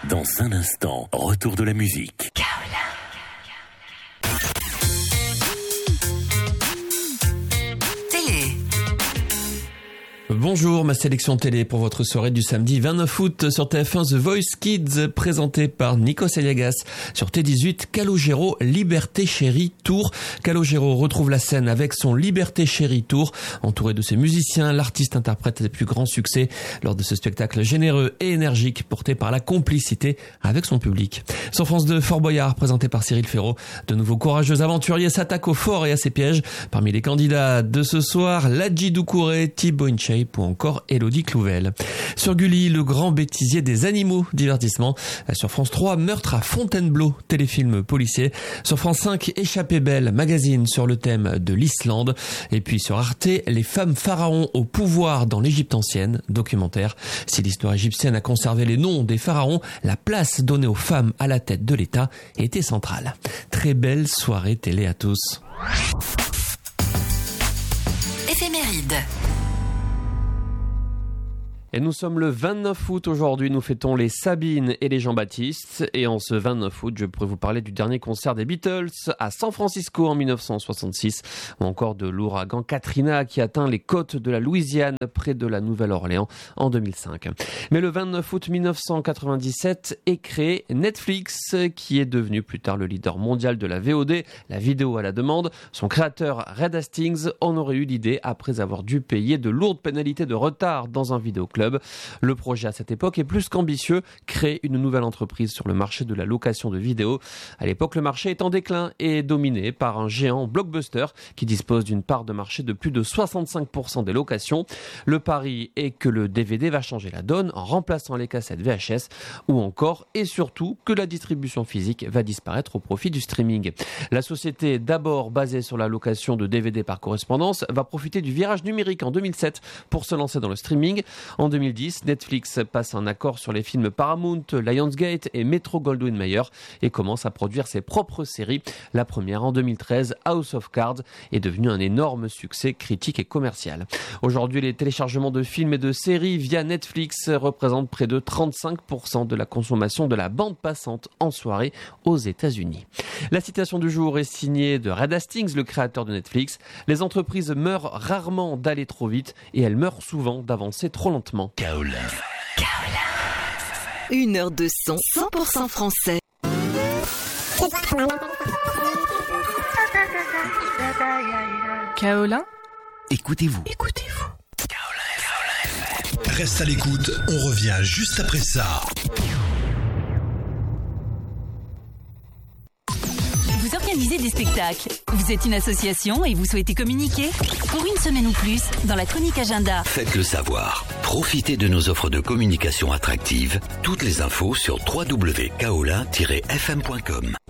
Dans un instant, retour de la musique. Bonjour, ma sélection télé pour votre soirée du samedi 29 août sur TF1 The Voice Kids, présenté par Nikos Aliagas. Sur T18, Calogero, Liberté Chérie Tour. Calogero retrouve la scène avec son Liberté Chérie Tour. Entouré de ses musiciens, l'artiste interprète ses plus grands succès lors de ce spectacle généreux et énergique porté par la complicité avec son public. Sur France 2, Fort Boyard, présenté par Cyril Ferraud. De nouveaux courageux aventuriers s'attaquent au fort et à ses pièges. Parmi les candidats de ce soir, Ladji Doucouré, Thibaut InShape ou encore Élodie Clouvel. Sur Gulli, le grand bêtisier des animaux, divertissement. Sur France 3, Meurtre à Fontainebleau, téléfilm policier. Sur France 5, Échappée belle, magazine sur le thème de l'Islande. Et puis sur Arte, Les femmes pharaons au pouvoir dans l'Égypte ancienne, documentaire. Si l'histoire égyptienne a conservé les noms des pharaons, la place donnée aux femmes à la tête de l'État était centrale. Très belle soirée télé à tous. Éphéméride. Et nous sommes le 29 août aujourd'hui, nous fêtons les Sabines et les Jean-Baptiste. Et en ce 29 août, je pourrais vous parler du dernier concert des Beatles à San Francisco en 1966, ou encore de l'ouragan Katrina qui atteint les côtes de la Louisiane près de la Nouvelle-Orléans en 2005. Mais le 29 août 1997 est créé Netflix, qui est devenu plus tard le leader mondial de la VOD, la vidéo à la demande. Son créateur, Reed Hastings, en aurait eu l'idée après avoir dû payer de lourdes pénalités de retard dans un vidéoclub. Le projet à cette époque est plus qu'ambitieux, créer une nouvelle entreprise sur le marché de la location de vidéos. À l'époque, le marché est en déclin et dominé par un géant Blockbuster qui dispose d'une part de marché de plus de 65% des locations. Le pari est que le DVD va changer la donne en remplaçant les cassettes VHS ou encore et surtout que la distribution physique va disparaître au profit du streaming. La société, d'abord basée sur la location de DVD par correspondance, va profiter du virage numérique en 2007 pour se lancer dans le streaming. En 2010, Netflix passe un accord sur les films Paramount, Lionsgate et Metro-Goldwyn-Mayer et commence à produire ses propres séries. La première, en 2013, House of Cards, est devenue un énorme succès critique et commercial. Aujourd'hui, les téléchargements de films et de séries via Netflix représentent près de 35% de la consommation de la bande passante en soirée aux États-Unis. La citation du jour est signée de Reed Hastings, le créateur de Netflix. Les entreprises meurent rarement d'aller trop vite et elles meurent souvent d'avancer trop lentement. Kaolin. Une heure de son 100% français. Kaolin. Écoutez-vous. Reste à l'écoute, on revient juste après ça. Vous organisez des spectacles, vous êtes une association et vous souhaitez communiquer? Pour une semaine ou plus, dans la chronique agenda. Faites-le savoir. Profitez de nos offres de communication attractives. Toutes les infos sur www.kaolin-fm.com.